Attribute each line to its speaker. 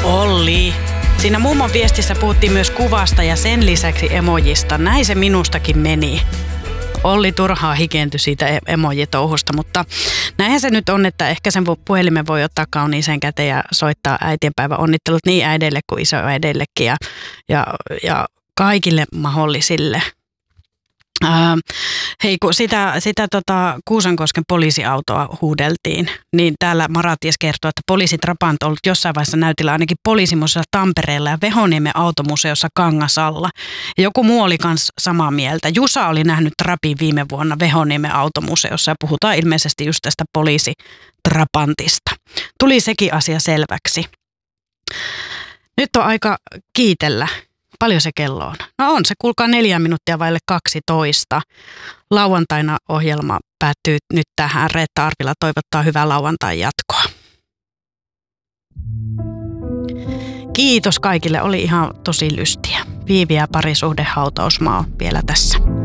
Speaker 1: Olli. Siinä mummon viestissä puhuttiin myös kuvasta ja sen lisäksi emojista. Näin se minustakin meni. Olli turhaa hikentyi siitä emojitouhusta, mutta näinhän se nyt on, että ehkä sen puhelimen voi ottaa kauniiseen käteen ja soittaa äitienpäivän onnittelut niin äideille kuin isoäideillekin ja kaikille mahdollisille. Hei, kun sitä Kuusankosken poliisiautoa huudeltiin, niin täällä Maraties kertoo, että poliisi Trabant on ollut jossain vaiheessa näytillä ainakin poliisimuseossa Tampereella ja Vehoniemen automuseossa Kangasalla. Ja joku muu oli myös samaa mieltä. Jusa oli nähnyt Trabin viime vuonna Vehoniemen automuseossa ja puhutaan ilmeisesti just tästä poliisi Trabantista. Tuli sekin asia selväksi. Nyt on aika kiitellä. Paljon se kello on? No on se, kuulkaa 4 minuuttia vaille 12. Lauantaina ohjelma päättyy nyt tähän. Reetta Arvila toivottaa hyvää lauantain jatkoa. Kiitos kaikille, oli ihan tosi lystiä. Viivi ja parisuhdehautausmaa on vielä tässä.